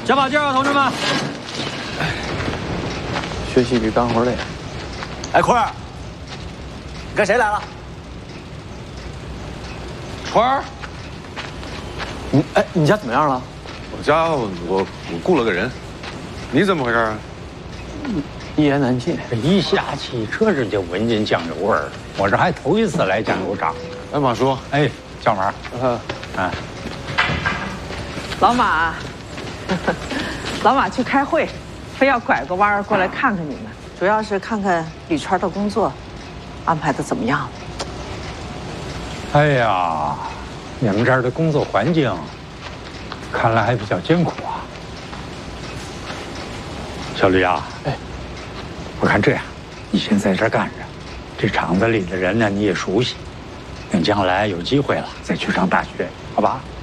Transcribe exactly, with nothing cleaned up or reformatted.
加把劲啊，同志们！ 学习比干活累。 哎，坤儿，你看谁来了？ 川儿，你哎，你家怎么样了？ 我家我我雇了个人，你怎么回事啊？ 一言难尽。 这一下汽车这就闻见酱油味儿，我这还头一次来酱油厂。 哎，马叔， 哎，小马， 呃， 啊， 老马，老马去开会，非要拐个弯儿过来看看你们，主要是看看李川的工作安排的怎么样。 哎呀，你们这儿的工作环境看来还比较艰苦啊。小李啊，哎，我看这样，你先在这儿干着，这厂子里的人呢你也熟悉，等将来有机会了再去上大学，好吧？